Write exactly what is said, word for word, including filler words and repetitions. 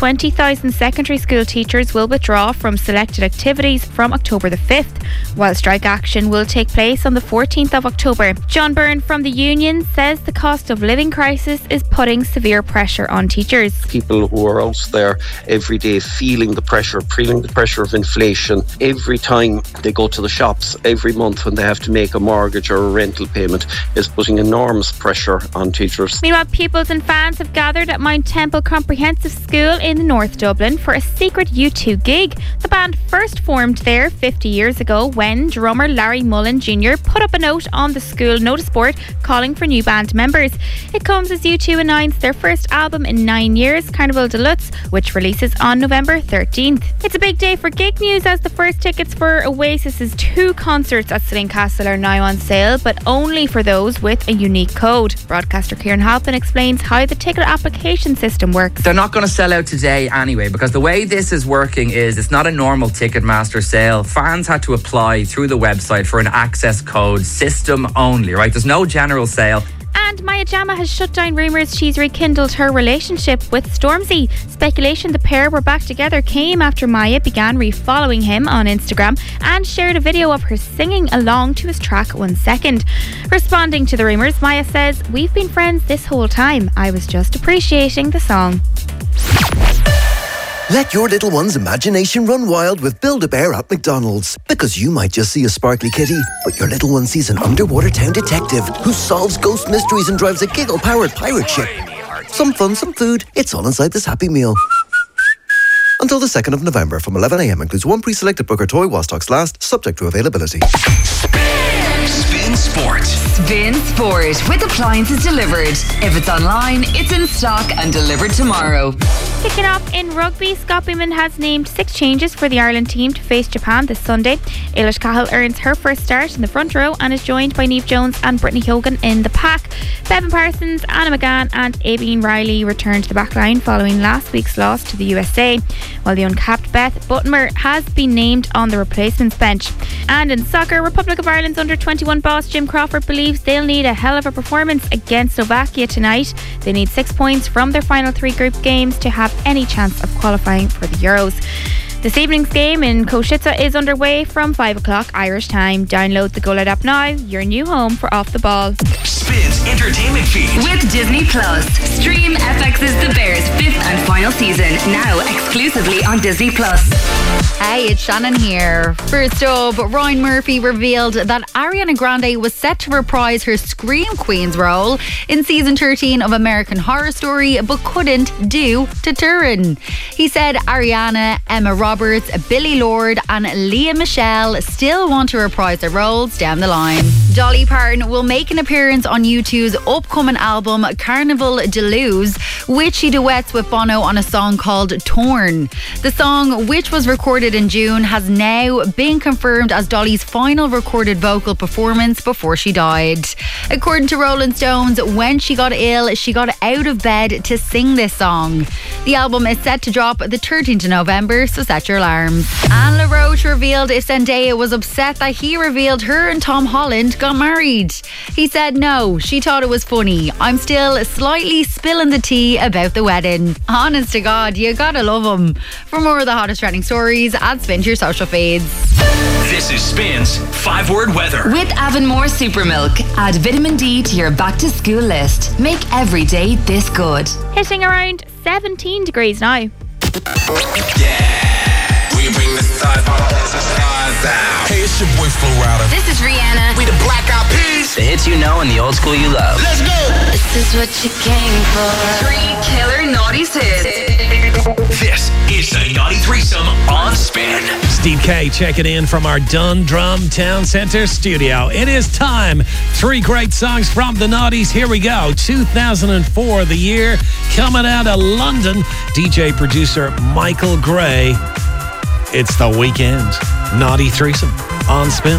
twenty thousand secondary school teachers will withdraw from selected activities from October the fifth, while strike action will take place on the fourteenth of October. John Byrne from the union says the cost of living crisis is putting severe pressure on teachers. People who are out there every day feeling the pressure, feeling the pressure of inflation, every time they go to the shops, every month when they have to make a mortgage or a rental payment, is putting enormous pressure on teachers. Meanwhile, pupils and fans have gathered at Mount Temple Comprehensive School in North Dublin for a secret U two gig. The band first formed there fifty years ago when drummer Larry Mullen Junior put up a note on the school notice board calling for new band members. It comes as U two announce their first album in nine years, Carnival Deluxe, which releases on November thirteenth. It's a big day for gig news as the first tickets for Oasis's two concerts at Sling Castle are now on sale, but only for those with a unique code. Broadcaster Kieran Halpin explains how the ticket application system works. They're not going to sell out today anyway, because the way this is working is it's not a normal Ticketmaster sale. Fans had to apply through the website for an access code, system only, right? There's no general sale. And Maya Jama has shut down rumours she's rekindled her relationship with Stormzy. Speculation the pair were back together came after Maya began refollowing him on Instagram and shared a video of her singing along to his track One Second. Responding to the rumours, Maya says, "We've been friends this whole time. I was just appreciating the song." Let your little one's imagination run wild with Build-A-Bear at McDonald's. Because you might just see a sparkly kitty, but your little one sees an underwater town detective who solves ghost mysteries and drives a giggle-powered pirate ship. Some fun, some food. It's all inside this Happy Meal. Until the second of November from eleven a.m. includes one pre-selected book or toy while stocks last, subject to availability. Spin Sport. Spin Sport with appliances delivered. If it's online, it's in stock and delivered tomorrow. Kicking off in rugby, Scott Beeman has named six changes for the Ireland team to face Japan this Sunday. Eilish Cahill earns her first start in the front row and is joined by Niamh Jones and Brittany Hogan in the pack. Bevan Parsons, Anna McGann and Aibeen Riley return to the back line following last week's loss to the U S A, while the uncapped Beth Buttimer has been named on the replacements bench. And in soccer, Republic of Ireland's under twenty-one boss Jim Crawford believes they'll need a hell of a performance against Slovakia tonight. They need six points from their final three group games to have any chance of qualifying for the Euros. This evening's game in Košice is underway from five o'clock Irish time. Download the Go Loud app now, your new home for Off the Ball. Spins entertainment feed. With Disney Plus. Stream F X's The Bears' fifth and final season, now exclusively on Disney Plus. Hey, it's Shannon here. First up, Ryan Murphy revealed that Ariana Grande was set to reprise her Scream Queen's role in season thirteen of American Horror Story, but couldn't due to touring. He said Ariana, Emma Roberts, Billy Lord and Lea Michele still want to reprise their roles down the line. Dolly Parton will make an appearance on U two's upcoming album Carnival Deluxe, which she duets with Bono on a song called Torn. The song, which was recorded in June, has now been confirmed as Dolly's final recorded vocal performance before she died. According to Rolling Stones, when she got ill, she got out of bed to sing this song. The album is set to drop the thirteenth of November, so set your alarms. Anne LaRoche revealed if Zendaya was upset that he revealed her and Tom Holland got married. He said no, she thought it was funny. I'm still slightly spilling the tea about the wedding. Honest to God, you gotta love him. For more of the hottest trending stories, add Spin to your social feeds. This is Spin's five-word weather. With Avonmore Super Milk, add vitamin D to your back to school list. Make every day this good. Hitting around seventeen degrees now. Yeah, we bring the stars, stars out. Hey, it's your boy Flo Rida. This is Rihanna. We the Black Eyed Peas. The hits you know and the old school you love. Let's go. This is what you came for. Three killer naughties hits. This is the Naughty Threesome on Spin. Steve K checking in from our Dundrum Town Centre studio. It is time. Three great songs from the Naughties. Here we go. two thousand four, the year, coming out of London. D J producer Michael Gray. It's The Weekend. Naughty Threesome on Spin.